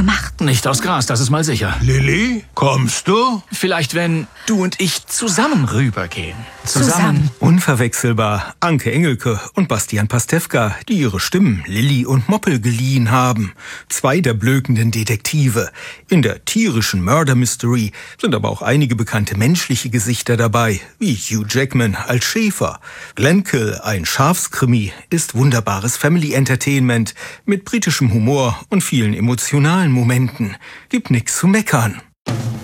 gemacht. Nicht aus Gras, das ist mal sicher. Lilly, kommst du? Vielleicht, wenn du und ich zusammen rübergehen. Unverwechselbar Anke Engelke und Bastian Pastewka, die ihre Stimmen Lilly und Moppel geliehen haben. 2 der blökenden Detektive. In der tierischen Murder Mystery sind aber auch einige bekannte menschliche Gesichter dabei, wie Hugh Jackman als Schäfer. Glenkill, ein Schafskrimi, ist wunderbares Family Entertainment mit britischem Humor und vielen emotionalen Momenten. Gibt nix zu meckern.